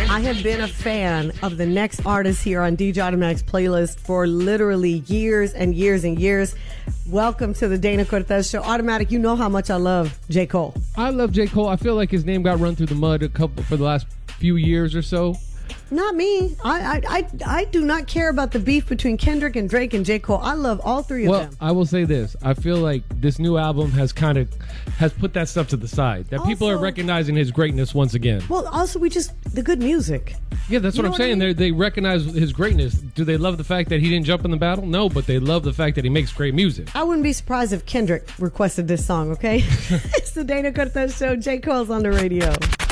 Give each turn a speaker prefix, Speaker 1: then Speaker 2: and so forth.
Speaker 1: I have been a fan of the next artist here on DJ Automatic's playlist for literally years and years and years. Welcome to the Dana Cortez Show. Automatic, you know how much I love J. Cole.
Speaker 2: I love J. Cole. I feel like his name got run through the mud for the last few years or so.
Speaker 1: Not me. I do not care about the beef between Kendrick and Drake and J. Cole. I love all three of them.
Speaker 2: Well, I will say this. I feel like this new album has put that stuff to the side. That people are recognizing his greatness once again.
Speaker 1: Well, also, the good music.
Speaker 2: Yeah, that's what I'm saying. I mean? They recognize his greatness. Do they love the fact that he didn't jump in the battle? No, but they love the fact that he makes great music.
Speaker 1: I wouldn't be surprised if Kendrick requested this song, okay? It's the Dana Cortez Show. J. Cole's on the radio.